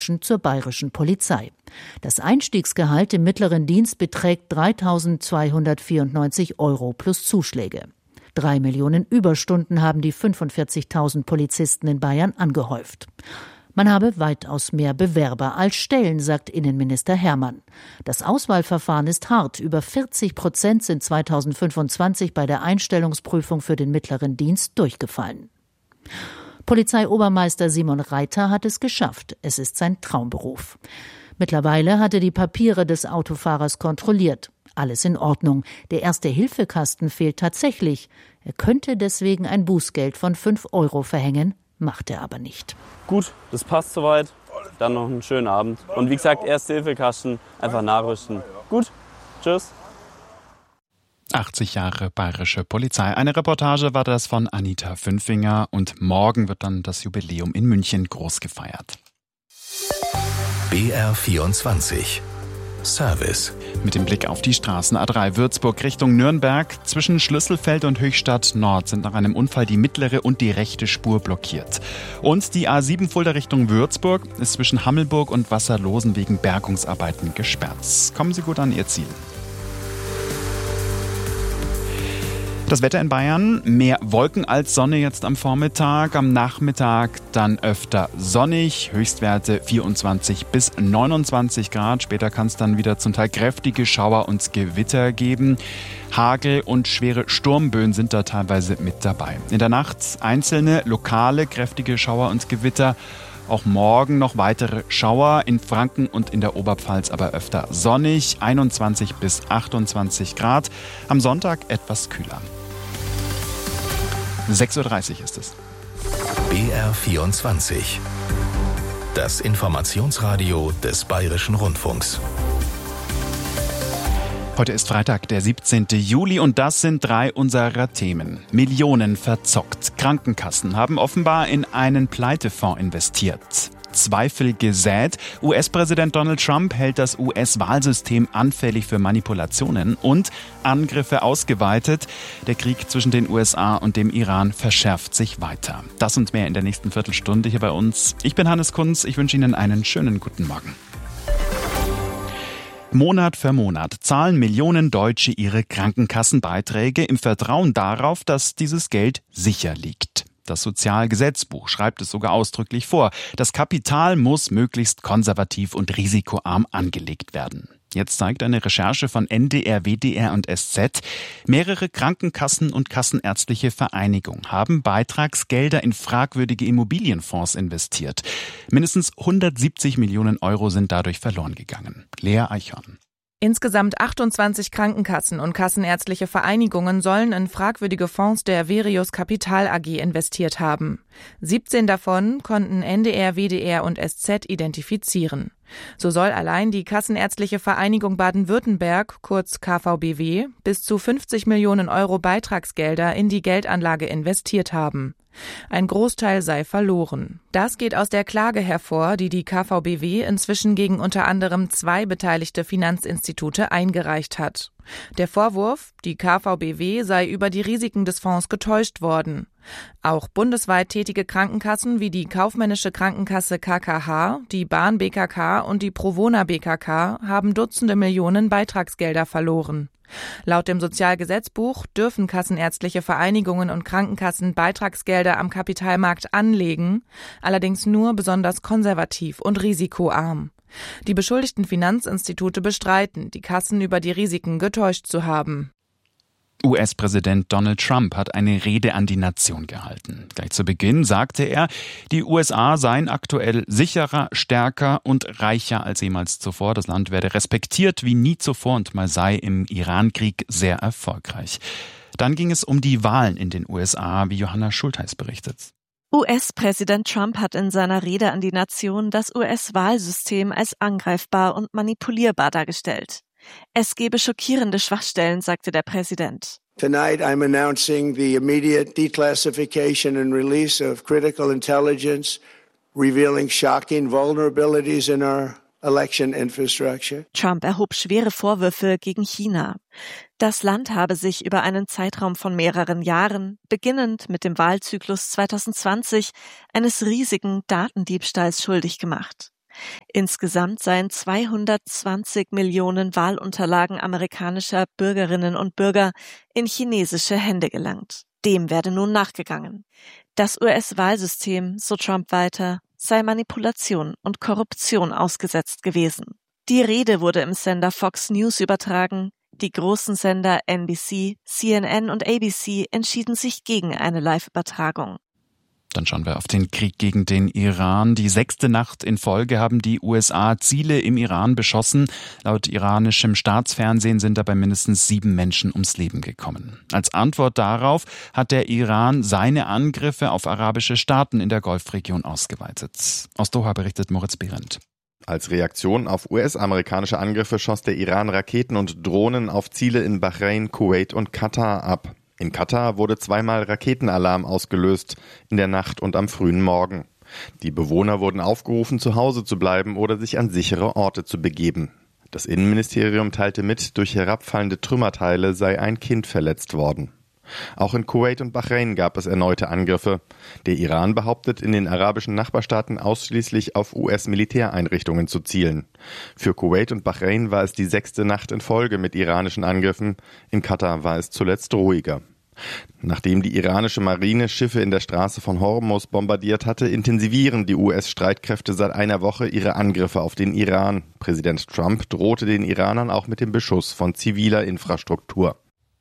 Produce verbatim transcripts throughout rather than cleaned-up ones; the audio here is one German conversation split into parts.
zur bayerischen Polizei. Das Einstiegsgehalt im mittleren Dienst beträgt dreitausendzweihundertvierundneunzig Euro plus Zuschläge. Drei Millionen Überstunden haben die fünfundvierzigtausend Polizisten in Bayern angehäuft. Man habe weitaus mehr Bewerber als Stellen, sagt Innenminister Hermann. Das Auswahlverfahren ist hart. Über vierzig Prozent sind zweitausendfünfundzwanzig bei der Einstellungsprüfung für den mittleren Dienst durchgefallen. Polizeiobermeister Simon Reiter hat es geschafft. Es ist sein Traumberuf. Mittlerweile hat er die Papiere des Autofahrers kontrolliert. Alles in Ordnung. Der Erste-Hilfe-Kasten fehlt tatsächlich. Er könnte deswegen ein Bußgeld von fünf Euro verhängen, macht er aber nicht. Gut, das passt soweit. Dann noch einen schönen Abend. Und wie gesagt, Erste-Hilfe-Kasten, einfach nachrüsten. Gut, tschüss. achtzig Jahre bayerische Polizei. Eine Reportage war das von Anita Fünfinger und morgen wird dann das Jubiläum in München groß gefeiert. B R vierundzwanzig Service. Mit dem Blick auf die Straßen A drei Würzburg Richtung Nürnberg. Zwischen Schlüsselfeld und Höchstadt Nord sind nach einem Unfall die mittlere und die rechte Spur blockiert. Und die A sieben Fulda Richtung Würzburg ist zwischen Hammelburg und Wasserlosen wegen Bergungsarbeiten gesperrt. Kommen Sie gut an Ihr Ziel. Das Wetter in Bayern, mehr Wolken als Sonne jetzt am Vormittag, am Nachmittag dann öfter sonnig, Höchstwerte vierundzwanzig bis neunundzwanzig Grad, später kann es dann wieder zum Teil kräftige Schauer und Gewitter geben. Hagel und schwere Sturmböen sind da teilweise mit dabei. In der Nacht einzelne lokale kräftige Schauer und Gewitter. Auch morgen noch weitere Schauer, in Franken und in der Oberpfalz aber öfter sonnig, einundzwanzig bis achtundzwanzig Grad. Am Sonntag etwas kühler. sechs Uhr dreißig ist es. B R vierundzwanzig. Das Informationsradio des Bayerischen Rundfunks. Heute ist Freitag, der siebzehnten Juli und das sind drei unserer Themen. Millionen verzockt. Krankenkassen haben offenbar in einen Pleitefonds investiert. Zweifel gesät. U S-Präsident Donald Trump hält das U S-Wahlsystem anfällig für Manipulationen und Angriffe ausgeweitet. Der Krieg zwischen den U S A und dem Iran verschärft sich weiter. Das und mehr in der nächsten Viertelstunde hier bei uns. Ich bin Hannes Kunz. Ich wünsche Ihnen einen schönen guten Morgen. Monat für Monat zahlen Millionen Deutsche ihre Krankenkassenbeiträge im Vertrauen darauf, dass dieses Geld sicher liegt. Das Sozialgesetzbuch schreibt es sogar ausdrücklich vor. Das Kapital muss möglichst konservativ und risikoarm angelegt werden. Jetzt zeigt eine Recherche von N D R, W D R und S Z, mehrere Krankenkassen und kassenärztliche Vereinigungen haben Beitragsgelder in fragwürdige Immobilienfonds investiert. Mindestens hundertsiebzig Millionen Euro sind dadurch verloren gegangen. Lea Eichhorn. Insgesamt achtundzwanzig Krankenkassen und kassenärztliche Vereinigungen sollen in fragwürdige Fonds der Verius Kapital A G investiert haben. siebzehn davon konnten N D R, W D R und S Z identifizieren. So soll allein die Kassenärztliche Vereinigung Baden-Württemberg, kurz K V B W, bis zu fünfzig Millionen Euro Beitragsgelder in die Geldanlage investiert haben. Ein Großteil sei verloren. Das geht aus der Klage hervor, die die K V B W inzwischen gegen unter anderem zwei beteiligte Finanzinstitute eingereicht hat. Der Vorwurf, die K V B W sei über die Risiken des Fonds getäuscht worden. Auch bundesweit tätige Krankenkassen wie die Kaufmännische Krankenkasse K K H, die Bahn B K K und die Provona B K K haben Dutzende Millionen Beitragsgelder verloren. Laut dem Sozialgesetzbuch dürfen kassenärztliche Vereinigungen und Krankenkassen Beitragsgelder am Kapitalmarkt anlegen, allerdings nur besonders konservativ und risikoarm. Die beschuldigten Finanzinstitute bestreiten, die Kassen über die Risiken getäuscht zu haben. U S-Präsident Donald Trump hat eine Rede an die Nation gehalten. Gleich zu Beginn sagte er, die U S A seien aktuell sicherer, stärker und reicher als jemals zuvor. Das Land werde respektiert wie nie zuvor und man sei im Iran-Krieg sehr erfolgreich. Dann ging es um die Wahlen in den U S A, wie Johanna Schultheis berichtet. U S-Präsident Trump hat in seiner Rede an die Nation das U S-Wahlsystem als angreifbar und manipulierbar dargestellt. Es gebe schockierende Schwachstellen, sagte der Präsident. Tonight I'm announcing the immediate declassification and release of critical intelligence, revealing shocking vulnerabilities in our election infrastructure. Trump erhob schwere Vorwürfe gegen China. Das Land habe sich über einen Zeitraum von mehreren Jahren, beginnend mit dem Wahlzyklus zwanzig zwanzig, eines riesigen Datendiebstahls schuldig gemacht. Insgesamt seien zweihundertzwanzig Millionen Wahlunterlagen amerikanischer Bürgerinnen und Bürger in chinesische Hände gelangt. Dem werde nun nachgegangen. Das U S-Wahlsystem, so Trump weiter, sei Manipulation und Korruption ausgesetzt gewesen. Die Rede wurde im Sender Fox News übertragen. Die großen Sender N B C, C N N und A B C entschieden sich gegen eine Live-Übertragung. Dann schauen wir auf den Krieg gegen den Iran. Die sechste Nacht in Folge haben die U S A Ziele im Iran beschossen. Laut iranischem Staatsfernsehen sind dabei mindestens sieben Menschen ums Leben gekommen. Als Antwort darauf hat der Iran seine Angriffe auf arabische Staaten in der Golfregion ausgeweitet. Aus Doha berichtet Moritz Behrendt. Als Reaktion auf U S-amerikanische Angriffe schoss der Iran Raketen und Drohnen auf Ziele in Bahrain, Kuwait und Katar ab. In Katar wurde zweimal Raketenalarm ausgelöst, in der Nacht und am frühen Morgen. Die Bewohner wurden aufgerufen, zu Hause zu bleiben oder sich an sichere Orte zu begeben. Das Innenministerium teilte mit, durch herabfallende Trümmerteile sei ein Kind verletzt worden. Auch in Kuwait und Bahrain gab es erneute Angriffe. Der Iran behauptet, in den arabischen Nachbarstaaten ausschließlich auf U S-Militäreinrichtungen zu zielen. Für Kuwait und Bahrain war es die sechste Nacht in Folge mit iranischen Angriffen. In Katar war es zuletzt ruhiger. Nachdem die iranische Marine Schiffe in der Straße von Hormuz bombardiert hatte, intensivieren die U S-Streitkräfte seit einer Woche ihre Angriffe auf den Iran. Präsident Trump drohte den Iranern auch mit dem Beschuss von ziviler Infrastruktur.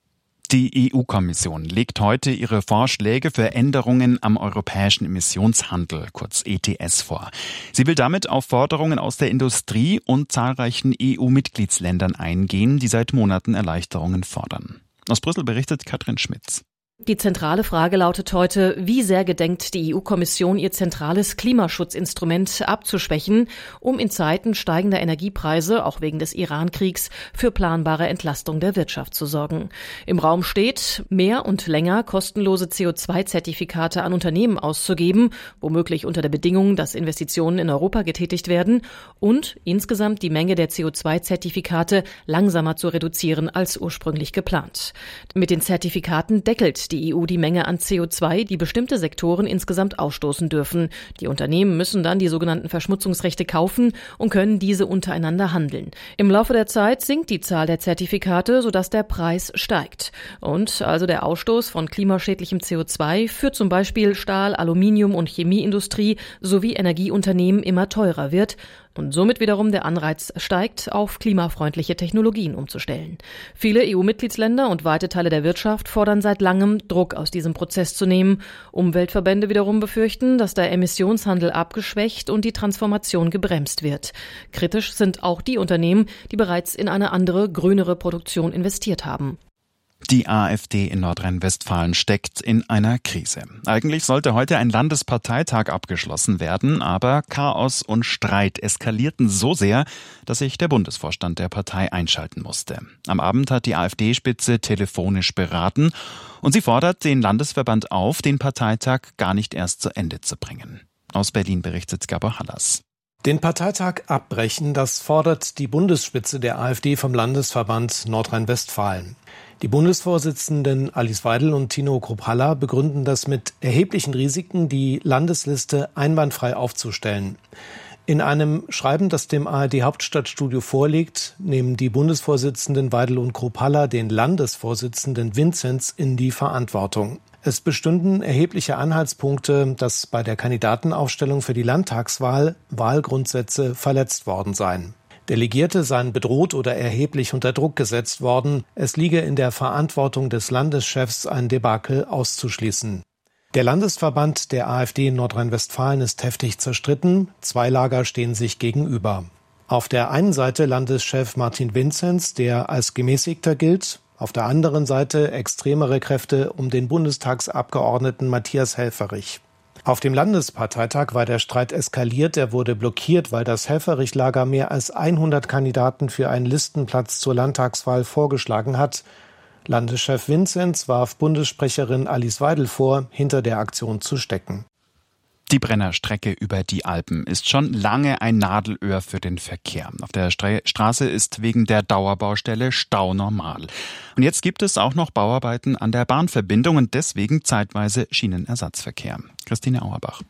Die E U-Kommission legt heute ihre Vorschläge für Änderungen am europäischen Emissionshandel, kurz E T S, vor. Sie will damit auf Forderungen aus der Industrie und zahlreichen E U-Mitgliedsländern eingehen, die seit Monaten Erleichterungen fordern. Aus Brüssel berichtet Katrin Schmitz. Die zentrale Frage lautet heute, wie sehr gedenkt die E U-Kommission ihr zentrales Klimaschutzinstrument abzuschwächen, um in Zeiten steigender Energiepreise, auch wegen des Iran-Kriegs, für planbare Entlastung der Wirtschaft zu sorgen. Im Raum steht, mehr und länger kostenlose C O zwei Zertifikate an Unternehmen auszugeben, womöglich unter der Bedingung, dass Investitionen in Europa getätigt werden, und insgesamt die Menge der C O zwei Zertifikate langsamer zu reduzieren als ursprünglich geplant. Mit den Zertifikaten deckelt die E U die Menge an C O zwei, die bestimmte Sektoren insgesamt ausstoßen dürfen. Die Unternehmen müssen dann die sogenannten Verschmutzungsrechte kaufen und können diese untereinander handeln. Im Laufe der Zeit sinkt die Zahl der Zertifikate, sodass der Preis steigt. Und also der Ausstoß von klimaschädlichem C O zwei für zum Beispiel Stahl-, Aluminium- und Chemieindustrie sowie Energieunternehmen immer teurer wird und somit wiederum der Anreiz steigt, auf klimafreundliche Technologien umzustellen. Viele E U-Mitgliedsländer und weite Teile der Wirtschaft fordern seit langem, Druck aus diesem Prozess zu nehmen. Umweltverbände wiederum befürchten, dass der Emissionshandel abgeschwächt und die Transformation gebremst wird. Kritisch sind auch die Unternehmen, die bereits in eine andere, grünere Produktion investiert haben. Die AfD in Nordrhein-Westfalen steckt in einer Krise. Eigentlich sollte heute ein Landesparteitag abgeschlossen werden, aber Chaos und Streit eskalierten so sehr, dass sich der Bundesvorstand der Partei einschalten musste. Am Abend hat die AfD-Spitze telefonisch beraten und sie fordert den Landesverband auf, den Parteitag gar nicht erst zu Ende zu bringen. Aus Berlin berichtet Gabor Hallas. Den Parteitag abbrechen, das fordert die Bundesspitze der AfD vom Landesverband Nordrhein-Westfalen. Die Bundesvorsitzenden Alice Weidel und Tino Kruppalla begründen das mit erheblichen Risiken, die Landesliste einwandfrei aufzustellen. In einem Schreiben, das dem A R D-Hauptstadtstudio vorliegt, nehmen die Bundesvorsitzenden Weidel und Kruppalla den Landesvorsitzenden Vinzenz in die Verantwortung. Es bestünden erhebliche Anhaltspunkte, dass bei der Kandidatenaufstellung für die Landtagswahl Wahlgrundsätze verletzt worden seien. Delegierte seien bedroht oder erheblich unter Druck gesetzt worden. Es liege in der Verantwortung des Landeschefs, ein Debakel auszuschließen. Der Landesverband der AfD in Nordrhein-Westfalen ist heftig zerstritten. Zwei Lager stehen sich gegenüber. Auf der einen Seite Landeschef Martin Vinzenz, der als Gemäßigter gilt. Auf der anderen Seite extremere Kräfte um den Bundestagsabgeordneten Matthias Helfferich. Auf dem Landesparteitag war der Streit eskaliert, er wurde blockiert, weil das Helfferich-Lager mehr als hundert Kandidaten für einen Listenplatz zur Landtagswahl vorgeschlagen hat. Landeschef Vinzenz warf Bundessprecherin Alice Weidel vor, hinter der Aktion zu stecken. Die Brennerstrecke über die Alpen ist schon lange ein Nadelöhr für den Verkehr. Auf der Stra- Straße ist wegen der Dauerbaustelle Stau normal. Und jetzt gibt es auch noch Bauarbeiten an der Bahnverbindung und deswegen zeitweise Schienenersatzverkehr. Christine Auerbach.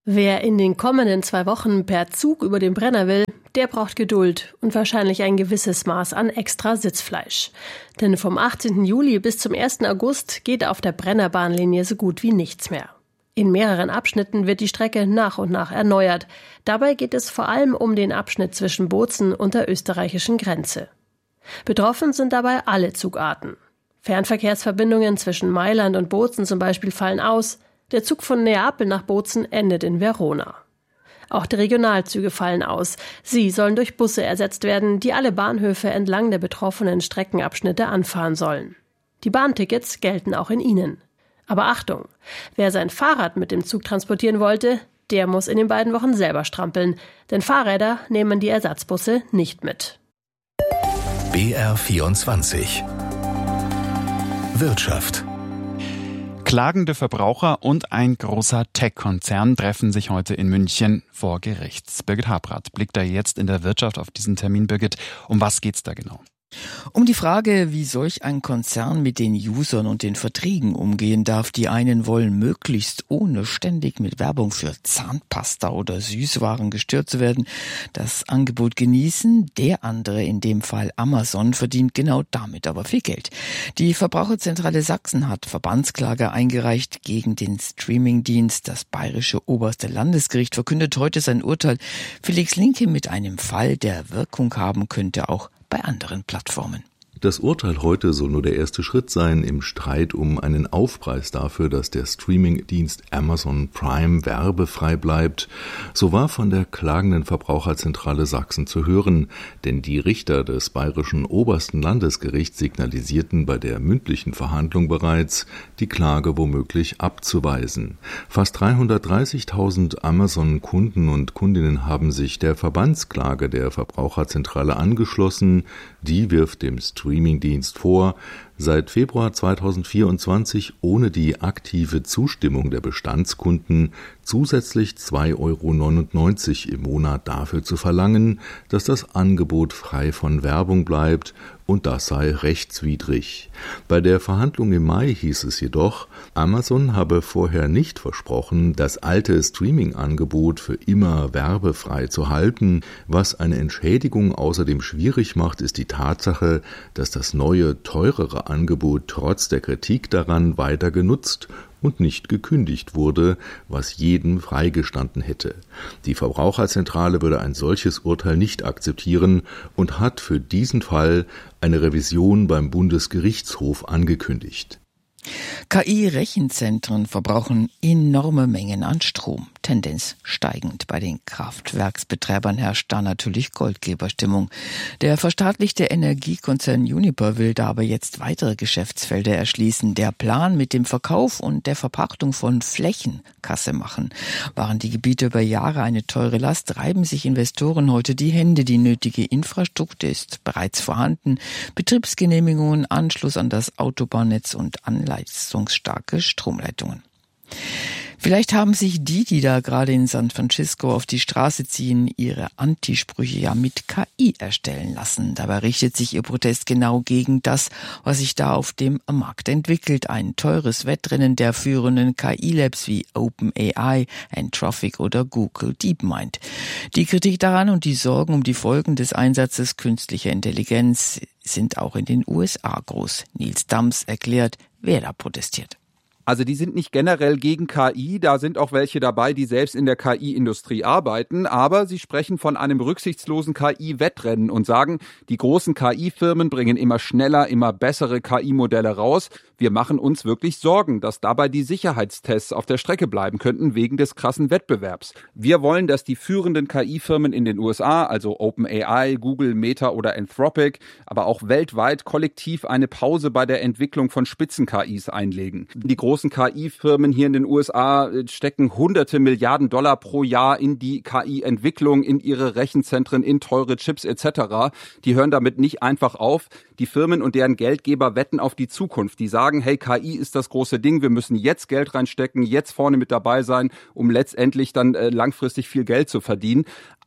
Wer in den kommenden zwei Wochen per Zug über den Brenner will, der braucht Geduld und wahrscheinlich ein gewisses Maß an extra Sitzfleisch. Denn vom achtzehnten Juli bis zum ersten August geht auf der Brennerbahnlinie so gut wie nichts mehr. In mehreren Abschnitten wird die Strecke nach und nach erneuert. Dabei geht es vor allem um den Abschnitt zwischen Bozen und der österreichischen Grenze. Betroffen sind dabei alle Zugarten. Fernverkehrsverbindungen zwischen Mailand und Bozen zum Beispiel fallen aus. Der Zug von Neapel nach Bozen endet in Verona. Auch die Regionalzüge fallen aus. Sie sollen durch Busse ersetzt werden, die alle Bahnhöfe entlang der betroffenen Streckenabschnitte anfahren sollen. Die Bahntickets gelten auch in ihnen. Aber Achtung, wer sein Fahrrad mit dem Zug transportieren wollte, der muss in den beiden Wochen selber strampeln, denn Fahrräder nehmen die Ersatzbusse nicht mit. B R vierundzwanzig Wirtschaft. Klagende Verbraucher und ein großer Tech-Konzern treffen sich heute in München vor Gericht. Birgit Habrath blickt da jetzt in der Wirtschaft auf diesen Termin. Birgit, um was geht's da genau? Um die Frage, wie solch ein Konzern mit den Usern und den Verträgen umgehen darf. Die einen wollen möglichst ohne ständig mit Werbung für Zahnpasta oder Süßwaren gestört zu werden, das Angebot genießen. Der andere, in dem Fall Amazon, verdient genau damit aber viel Geld. Die Verbraucherzentrale Sachsen hat Verbandsklage eingereicht gegen den Streamingdienst. Das bayerische oberste Landesgericht verkündet heute sein Urteil. Felix Linke mit einem Fall, der Wirkung haben könnte, auch bei anderen Plattformen. Das Urteil heute soll nur der erste Schritt sein im Streit um einen Aufpreis dafür, dass der Streamingdienst Amazon Prime werbefrei bleibt. So war von der klagenden Verbraucherzentrale Sachsen zu hören, denn die Richter des bayerischen obersten Landesgerichts signalisierten bei der mündlichen Verhandlung bereits, die Klage womöglich abzuweisen. Fast dreihundertdreißigtausend Amazon-Kunden und Kundinnen haben sich der Verbandsklage der Verbraucherzentrale angeschlossen. Die wirft dem Streamingdienst vor, seit Februar zweitausendvierundzwanzig ohne die aktive Zustimmung der Bestandskunden zusätzlich zwei Euro neunundneunzig im Monat dafür zu verlangen, dass das Angebot frei von Werbung bleibt, und das sei rechtswidrig. Bei der Verhandlung im Mai hieß es jedoch, Amazon habe vorher nicht versprochen, das alte Streaming-Angebot für immer werbefrei zu halten. Was eine Entschädigung außerdem schwierig macht, ist die Tatsache, dass das neue, teurere Angebot trotz der Kritik daran weiter genutzt und nicht gekündigt wurde, was jedem freigestanden hätte. Die Verbraucherzentrale würde ein solches Urteil nicht akzeptieren und hat für diesen Fall eine Revision beim Bundesgerichtshof angekündigt. K I-Rechenzentren verbrauchen enorme Mengen an Strom, Tendenz steigend. Bei den Kraftwerksbetreibern herrscht da natürlich Goldgeberstimmung. Der verstaatlichte Energiekonzern Uniper will da aber jetzt weitere Geschäftsfelder erschließen. Der Plan mit dem Verkauf und der Verpachtung von Flächen Kasse machen. Waren die Gebiete über Jahre eine teure Last, reiben sich Investoren heute die Hände. Die nötige Infrastruktur ist bereits vorhanden. Betriebsgenehmigungen, Anschluss an das Autobahnnetz und anleistungsstarke Stromleitungen. Vielleicht haben sich die, die da gerade in San Francisco auf die Straße ziehen, ihre Antisprüche ja mit K I erstellen lassen. Dabei richtet sich ihr Protest genau gegen das, was sich da auf dem Markt entwickelt. Ein teures Wettrennen der führenden K I-Labs wie OpenAI, Anthropic oder Google DeepMind. Die Kritik daran und die Sorgen um die Folgen des Einsatzes künstlicher Intelligenz sind auch in den U S A groß. Nils Dams erklärt, wer da protestiert. Also die sind nicht generell gegen K I, da sind auch welche dabei, die selbst in der K I-Industrie arbeiten, aber sie sprechen von einem rücksichtslosen K I-Wettrennen und sagen, die großen K I-Firmen bringen immer schneller, immer bessere K I-Modelle raus. Wir machen uns wirklich Sorgen, dass dabei die Sicherheitstests auf der Strecke bleiben könnten wegen des krassen Wettbewerbs. Wir wollen, dass die führenden K I-Firmen in den U S A, also OpenAI, Google, Meta oder Anthropic, aber auch weltweit kollektiv eine Pause bei der Entwicklung von Spitzen-K Is einlegen. Die großen K I-Firmen hier in den U S A stecken hunderte Milliarden Dollar pro Jahr in die K I-Entwicklung, in ihre Rechenzentren, in teure Chips et cetera. Die hören damit nicht einfach auf. Die Firmen und deren Geldgeber wetten auf die Zukunft. Die sagen, hey, K I ist das große Ding, wir müssen jetzt Geld reinstecken, jetzt vorne mit dabei sein, um letztendlich dann äh, langfristig viel Geld zu verdienen.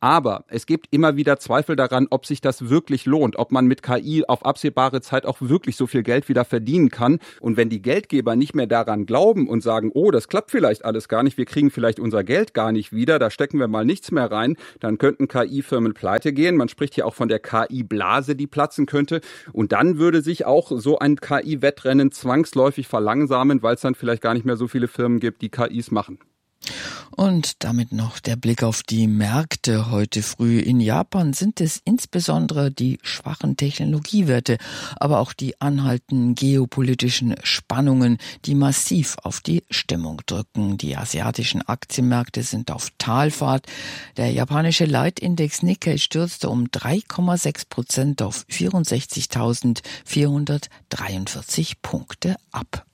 Aber es gibt immer wieder Zweifel daran, ob sich das wirklich lohnt, ob man mit K I auf absehbare Zeit auch wirklich so viel Geld wieder verdienen kann. Und wenn die Geldgeber nicht mehr daran glauben und sagen, oh, das klappt vielleicht alles gar nicht, wir kriegen vielleicht unser Geld gar nicht wieder, da stecken wir mal nichts mehr rein, dann könnten K I-Firmen pleite gehen. Man spricht hier auch von der K I-Blase, die platzen könnte. Und dann würde sich auch so ein K I-Wettrennen zwangsläufig verlangsamen, weil es dann vielleicht gar nicht mehr so viele Firmen gibt, die K Is machen. Und damit noch der Blick auf die Märkte heute früh. In Japan sind es insbesondere die schwachen Technologiewerte, aber auch die anhaltenden geopolitischen Spannungen, die massiv auf die Stimmung drücken. Die asiatischen Aktienmärkte sind auf Talfahrt. Der japanische Leitindex Nikkei stürzte um drei Komma sechs Prozent auf vierundsechzigtausendvierhundertdreiundvierzig Punkte ab.